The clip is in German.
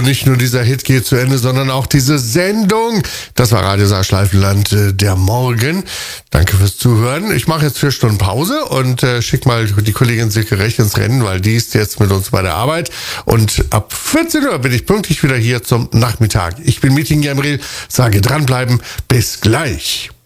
nicht nur dieser Hit geht zu Ende, sondern auch diese Sendung. Das war Radio Saarschleifenland, der Morgen. Danke fürs Zuhören. Ich mache jetzt 4 Stunden Pause und schick mal die Kollegin Silke Recht ins Rennen, weil die ist jetzt mit uns bei der Arbeit. Und ab 14 Uhr bin ich pünktlich wieder hier zum Nachmittag. Ich bin Meeting Jamril, sage dranbleiben. Bis gleich.